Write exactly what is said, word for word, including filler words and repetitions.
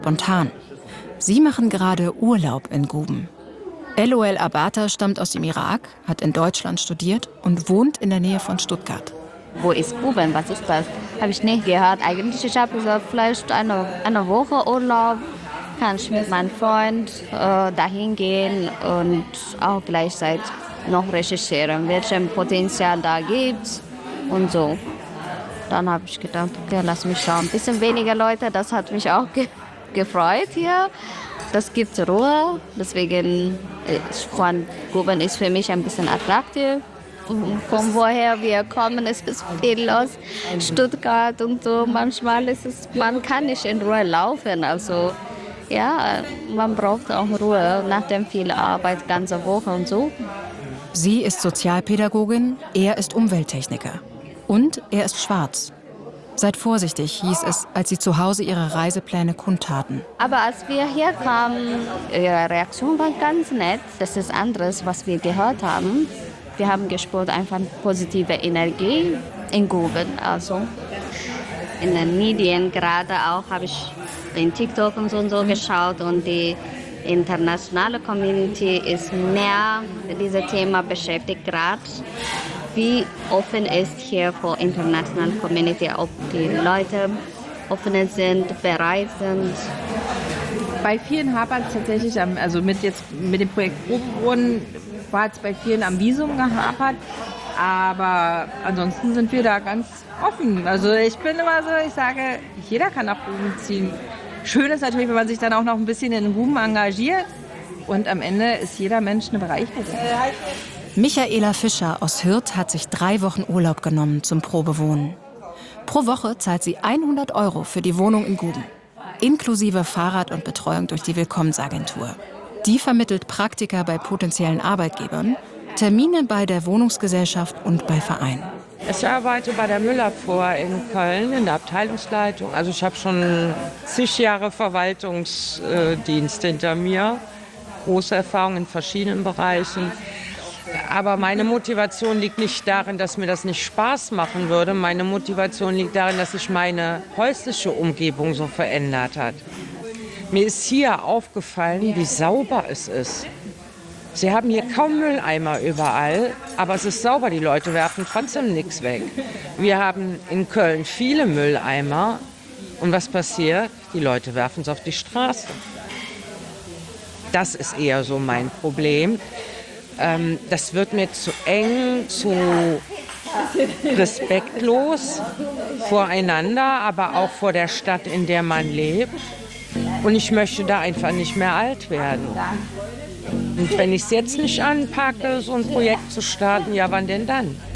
Spontan. Sie machen gerade Urlaub in Guben. Eloel Abata stammt aus dem Irak, hat in Deutschland studiert und wohnt in der Nähe von Stuttgart. Wo ist Guben? Was ist das? Habe ich nicht gehört. Eigentlich, ich habe gesagt, vielleicht eine, eine Woche Urlaub. Kann ich mit meinem Freund äh, dahin gehen und auch gleichzeitig noch recherchieren, welches Potenzial da gibt und so. Dann habe ich gedacht, okay, lass mich schauen. Ein bisschen weniger Leute, das hat mich auch ge gefreut hier. Das gibt Ruhe, deswegen von Guben ist für mich ein bisschen attraktiv. Von woher wir kommen, es ist viel los. Stuttgart und so, manchmal ist es, man kann nicht in Ruhe laufen. Also ja, man braucht auch Ruhe nach dem viel Arbeit, ganze Woche und so. Sie ist Sozialpädagogin, er ist Umwelttechniker. Und er ist schwarz. Seid vorsichtig, hieß es, als sie zu Hause ihre Reisepläne kundtaten. Aber als wir hier kamen, ihre Reaktion war ganz nett. Das ist anderes, was wir gehört haben. Wir haben gespürt einfach positive Energie in Guben. Also in den Medien gerade auch habe ich in TikTok und so, und so geschaut und die internationale Community ist mehr mit diesem Thema beschäftigt gerade. Wie offen ist hier für internationale Community, ob die Leute offen sind, bereit sind. Bei vielen hapert es tatsächlich, am, also mit, jetzt, mit dem Projekt Probewohnen war es bei vielen am Visum gehapert, aber ansonsten sind wir da ganz offen. Also ich bin immer so, ich sage, jeder kann nach Guben ziehen. Schön ist natürlich, wenn man sich dann auch noch ein bisschen in Guben engagiert und am Ende ist jeder Mensch eine Bereicherung. Michaela Fischer aus Hürth hat sich drei Wochen Urlaub genommen zum Probewohnen. Pro Woche zahlt sie hundert Euro für die Wohnung in Guben, inklusive Fahrrad und Betreuung durch die Willkommensagentur. Die vermittelt Praktika bei potenziellen Arbeitgebern, Termine bei der Wohnungsgesellschaft und bei Vereinen. Ich arbeite bei der Müllabfuhr in Köln in der Abteilungsleitung. Also ich habe schon zig Jahre Verwaltungsdienst hinter mir, große Erfahrung in verschiedenen Bereichen. Aber meine Motivation liegt nicht darin, dass mir das nicht Spaß machen würde. Meine Motivation liegt darin, dass sich meine häusliche Umgebung so verändert hat. Mir ist hier aufgefallen, wie sauber es ist. Sie haben hier kaum Mülleimer überall, aber es ist sauber. Die Leute werfen trotzdem nichts weg. Wir haben in Köln viele Mülleimer. Und was passiert? Die Leute werfen es auf die Straße. Das ist eher so mein Problem. Ähm, das wird mir zu eng, zu respektlos voreinander, aber auch vor der Stadt, in der man lebt. Und ich möchte da einfach nicht mehr alt werden. Und wenn ich es jetzt nicht anpacke, so ein Projekt zu starten, ja, wann denn dann?